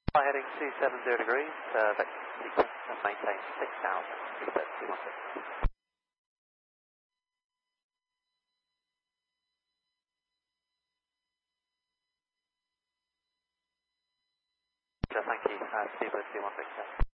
Fly heading 270 degrees, vector sequence and maintain 6,000, 230, 216. Thank you, Steve, 216.